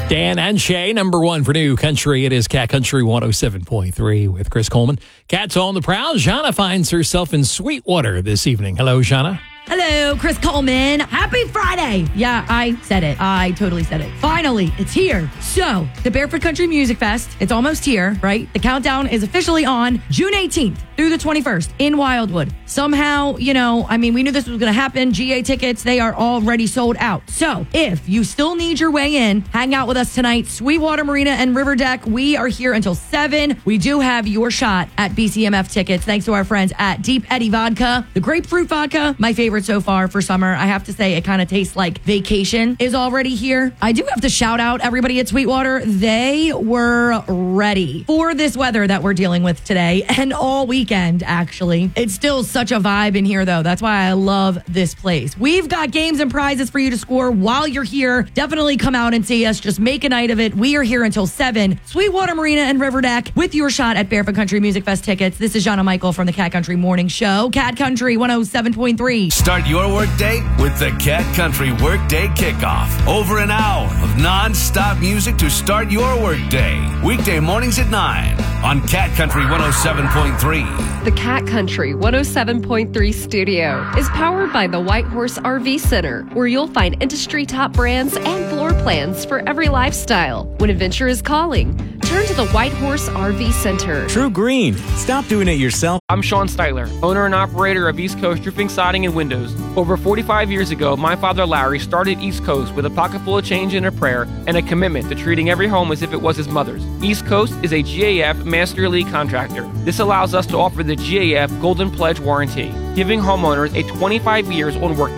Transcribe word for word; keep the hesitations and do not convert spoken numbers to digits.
Dan and Shay, number one for New Country. It is Cat Country one oh seven point three with Chris Coleman. Cat's on the prowl. Jana finds herself in Sweetwater this evening. Hello, Jana. Hello, Chris Coleman. Happy Friday. Yeah, I said it. I totally said it. Finally, it's here. So, the Barefoot Country Music Fest, it's almost here, right? The countdown is officially on June eighteenth through the twenty-first in Wildwood. Somehow, you know, I mean, we knew this was going to happen. G A tickets, they are already sold out. So, if you still need your way in, hang out with us tonight. Sweetwater Marina and River Deck, we are here until seven. We do have your shot at B C M F tickets, thanks to our friends at Deep Eddy Vodka. The grapefruit vodka, my favorite so far for summer. I have to say it kind of tastes like vacation is already here. I do have to shout out everybody at Sweetwater. They were ready for this weather that we're dealing with today and all weekend, actually. It's still such a vibe in here, though. That's why I love this place. We've got games and prizes for you to score while you're here. Definitely come out and see us. Just make a night of it. We are here until seven. Sweetwater Marina and River Deck with your shot at Barefoot Country Music Fest tickets. This is Jana Michael from the Cat Country Morning Show. Cat Country one oh seven point three. Start your workday with the Cat Country Workday Kickoff. Over an hour of non-stop music to start your workday. Weekday mornings at nine on Cat Country one oh seven point three. The Cat Country one oh seven point three studio is powered by the White Horse R V Center, where you'll find industry top brands and floor plans for every lifestyle. When adventure is calling, turn to the White Horse R V Center. True Green. Stop doing it yourself. I'm Sean Styler, owner and operator of East Coast Roofing, Siding, and Windows. Over forty-five years ago, my father Larry started East Coast with a pocket full of change and a prayer and a commitment to treating every home as if it was his mother's. East Coast is a G A F Master Elite contractor. This allows us to offer the G A F Golden Pledge warranty, giving homeowners a twenty-five years on work